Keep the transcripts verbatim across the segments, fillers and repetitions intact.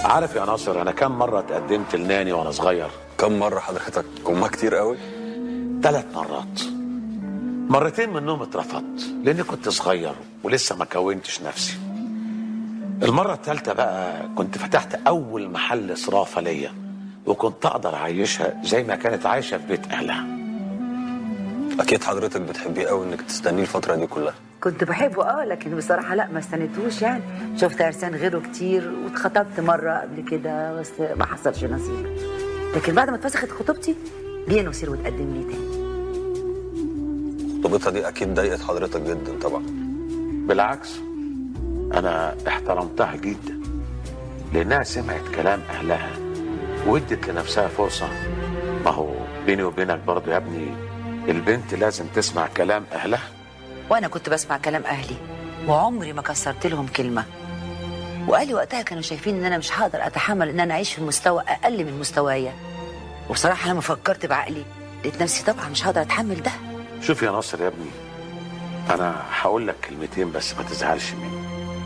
عارف يا ناصر، انا كم مره اتقدمت لناني وانا صغير؟ كم مره حضرتك؟ هما كتير قوي. ثلاث مرات. مرتين منهم اترفضت لاني كنت صغير ولسه ما كونتش نفسي. المره الثالثه بقى كنت فتحت اول محل صرافه ليا، وكنت اقدر اعيشها زي ما كانت عايشه في بيت اهلها. اكيد حضرتك بتحبيه قوي انك تستنيه الفتره دي كلها. كنت بحبه اه، لكن بصراحه لا ما استنيتوش يعني. شفت عرسان غيره كتير واتخطبت مره قبل كده بس ما حصلش نصيب. لكن بعد ما اتفسخت خطوبتي جه نصير وتقدم لي تاني. خطوبتها دي اكيد ضايقت حضرتك جدا طبعا. بالعكس، انا احترمتها جدا لانها سمعت كلام اهلها وادت لنفسها فرصه. ما هو بيني وبينك برضه يا ابني، البنت لازم تسمع كلام اهلها. وانا كنت بسمع كلام اهلي وعمري ما كسرت لهم كلمه. واهلي وقتها كانوا شايفين ان انا مش هقدر اتحمل ان انا اعيش في مستوى اقل من مستوايا. وبصراحه لما فكرت بعقلي لقيت نفسي طبعا مش هقدر اتحمل ده. شوف يا ناصر يا ابني، انا هقول لك كلمتين بس ما تزعلش مني.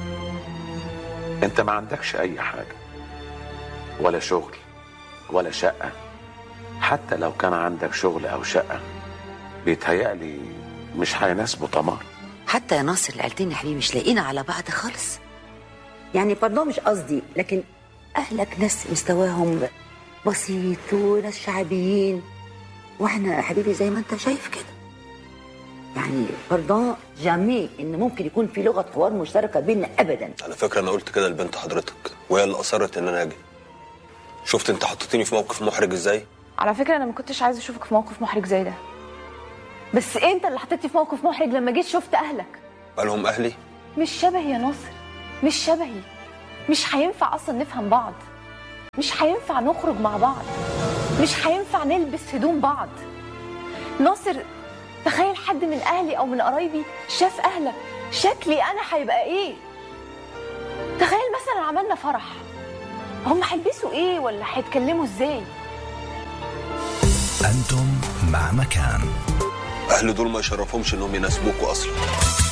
انت ما عندكش اي حاجه، ولا شغل ولا شقه. حتى لو كان عندك شغل او شقه بيتهيألي مش هيناسبه طمار. حتى يا ناصر العيلتين يا حبيبي مش لاقيين على بعض خالص. يعني برضه مش قصدي، لكن اهلك ناس مستواهم بسيط وناس شعبيين، واحنا يا حبيبي زي ما انت شايف كده. يعني برضه جامي ان ممكن يكون في لغه حوار مشتركه بيننا ابدا. على فكره انا قلت كده لبنت حضرتك وهي اللي اصرت ان انا اجي. شفت انت حطيتيني في موقف محرج ازاي؟ على فكره انا ما كنتش عايزه اشوفك في موقف محرج زي ده، بس انت اللي حطيتني في موقف محرج لما جيت شفت اهلك. قالهم اهلي؟ مش شبهي يا ناصر، مش شبهي. مش هينفع اصلا نفهم بعض، مش هينفع نخرج مع بعض، مش هينفع نلبس هدوم بعض. ناصر تخيل حد من اهلي او من قرايبي شاف اهلك، شكلي انا هيبقى ايه؟ تخيل مثلا عملنا فرح، هم هيلبسوا ايه ولا هيتكلموا ازاي؟ أنتم مع مكان. اهل دول ما يشرفهمش انهم يناسبوكوا اصلا.